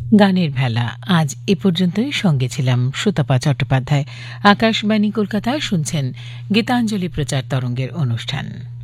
গানের ভেলা আজ এ পর্যন্তই। সঙ্গে ছিলাম সুতপা চট্টোপাধ্যায়। আকাশবাণী কলকাতা, শুনছেন গীতাঞ্জলি প্রচার তরঙ্গের অনুষ্ঠান।